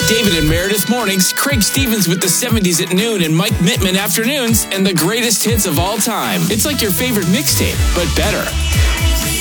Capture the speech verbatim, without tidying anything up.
David and Meredith mornings, Craig Stevens with the seventies at noon, and Mike Mittman afternoons, and the greatest hits of all time. It's like your favorite mixtape, but better.